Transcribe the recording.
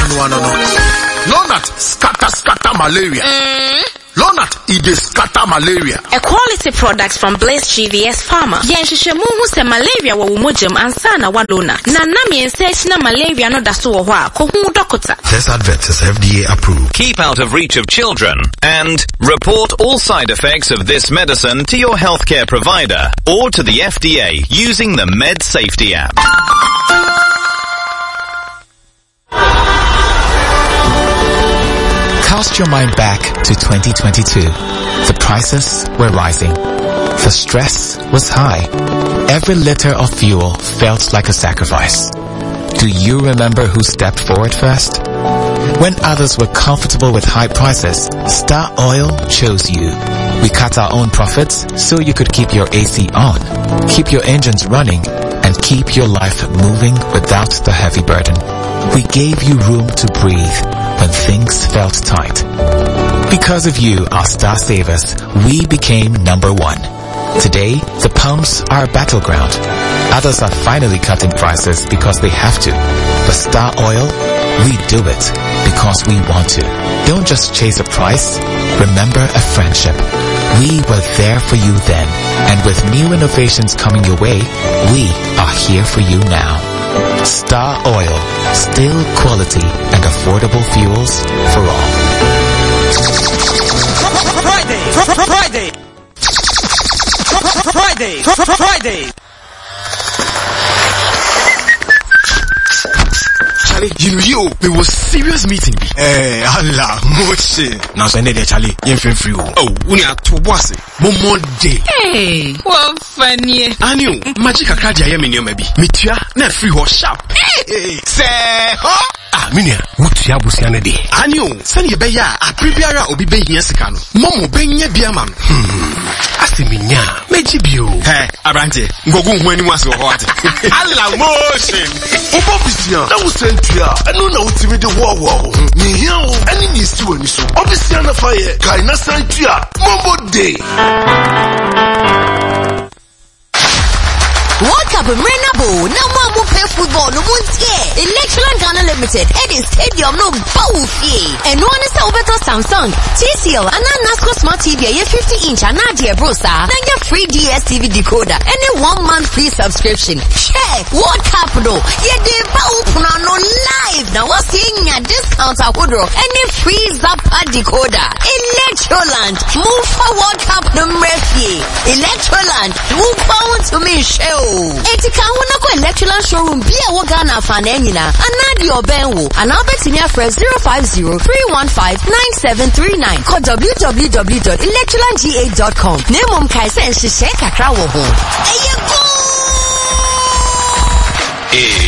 Lonat scatter malaria. Lonat, it is scatter malaria. A quality product from Blaze GVS Pharma. Yenshishemu hu se malaria wa umojam ansana wa Lona. Na nami ensechi na malaria no daso wa hwa. Kohu dokota. This advert is FDA approved. Keep out of reach of children and report all side effects of this medicine to your healthcare provider or to the FDA using the Med Safety app. Cast your mind back to 2022. The prices were rising. The stress was high. Every liter of fuel felt like a sacrifice. Do you remember who stepped forward first? When others were comfortable with high prices, Star Oil chose you. We cut our own profits so you could keep your AC on, keep your engines running, and keep your life moving without the heavy burden. We gave you room to breathe when things felt tight. Because of you, our Star Savers, we became number one. Today, the pumps are a battleground. Others are finally cutting prices because they have to. But Star Oil, we do it because we want to. Don't just chase a price. Remember a friendship. We were there for you then. And with new innovations coming your way, we are here for you now. Star Oil. Still quality and affordable fuels for all. Friday. Charlie, you was serious meeting. Allah, moche. Now so there, Charlie, you feel free. Oh, we are to boss. Momo day. Hey, what funny. Anu, magic akadia ya minyo maybe. Mitia na free ho sharp. Hey, say, huh? Ah, minia, mutia busiane de. Anu, send ye beya, a prebiara obi be here sikano. Momo benye biaman. Asiminya, meji bio. Hey, Abrante, ngogu mwani wasi wawate. Allah motion. Obo bisia, na usentia, anu na utimi de wow. Ni yao, ani ni siwe niso. Obisia na faye, kaina santia, Momo day. World Cup Renabo, no more play football, no more scare. Electron Ghana Limited, Eddie Stadium, no both and one is over to Samsung, TCL, and NASCO Smart TV, a 50-inch, and Nadia Brosa, then your free DSTV decoder, and a 1 month free subscription. Share World Cup, no, yeah, they both no live. Now, what's seeing a discount at Woodrow, and a free Zappa decoder. Electroland, move for World Cup no refi. Electroland, move forward to me show. Etika wana ko Electroland showroom bia wo Ghana fanenina anadi obenwo anabetimi afre 050-315-9739 call www.electrolandga.com nemom kaise nhye kakra wo ho.